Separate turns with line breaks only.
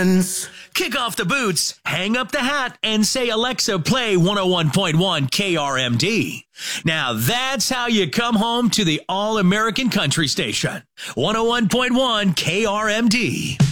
friends.
Kick off the boots, hang up the hat, and say, Alexa, play 101.1 KRMD. Now that's how you come home to the all-American country station. 101.1 KRMD.